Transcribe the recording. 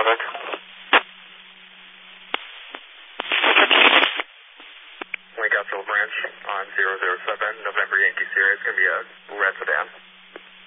Quebec. Lake Outfield Branch on 007, November Yankee Sierra. It's going to be a red sedan.